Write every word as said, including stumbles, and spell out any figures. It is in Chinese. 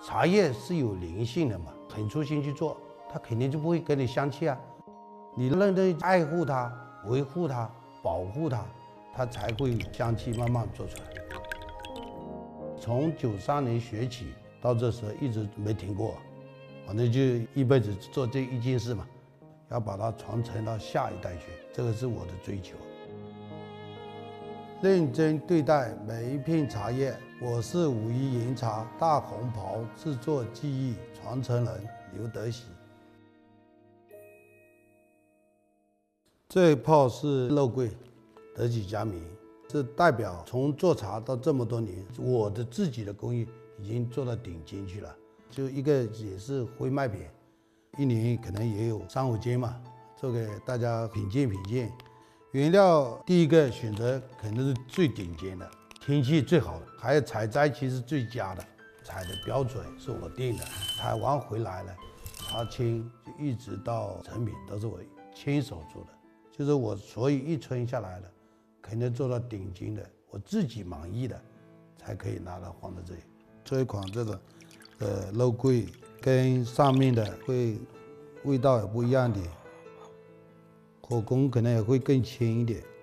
茶叶是有灵性的嘛，很出心去做，它肯定就不会给你香气啊。你认真爱护它、维护它、保护它，它才会有香气慢慢做出来。从九三年学起到这时候一直没停过，反正就一辈子做这一件事嘛，要把它传承到下一代去，这个是我的追求。认真对待每一片茶叶。我是武夷岩茶大红袍制作技艺传承人刘德喜。这一泡是肉桂，德喜佳名，是代表从做茶到这么多年，我的自己的工艺已经做到顶尖去了。就一个也是灰麦扁，一年可能也有三五斤嘛，做给大家品鉴品鉴。原料第一个选择肯定是最顶尖的，天气最好的，还有采摘期是最佳的，采的标准是我定的。采完回来了，茶青就一直到成品都是我亲手做的，就是我所以一春下来了，肯定做到顶尖的，我自己满意的，才可以拿到放在这里。这一款这种呃肉桂跟上面的会味道也不一样点。火功可能也会更轻一点。